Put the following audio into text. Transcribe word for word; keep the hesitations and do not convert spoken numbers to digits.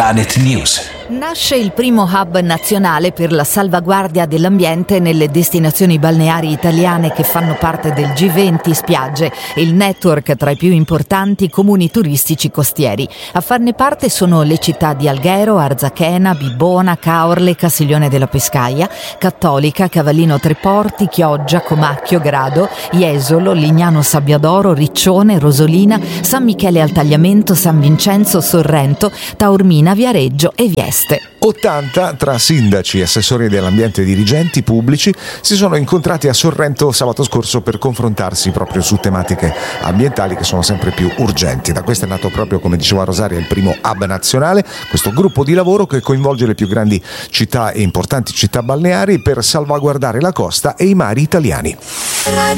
Planet News. Nasce il primo hub nazionale per la salvaguardia dell'ambiente nelle destinazioni balneari italiane che fanno parte del G venti Spiagge, il network tra i più importanti comuni turistici costieri. A farne parte sono le città di Alghero, Arzachena, Bibbona, Caorle, Castiglione della Pescaia, Cattolica, Cavallino Treporti, Chioggia, Comacchio, Grado, Jesolo, Lignano Sabbiadoro, Riccione, Rosolina, San Michele al Tagliamento, San Vincenzo, Sorrento, Taormina, Viareggio e Vieste. ottanta tra sindaci, assessori dell'ambiente e dirigenti pubblici si sono incontrati a Sorrento sabato scorso per confrontarsi proprio su tematiche ambientali che sono sempre più urgenti. Da questo è nato proprio, come diceva Rosaria, il primo hub nazionale, questo gruppo di lavoro che coinvolge le più grandi città e importanti città balneari per salvaguardare la costa e i mari italiani.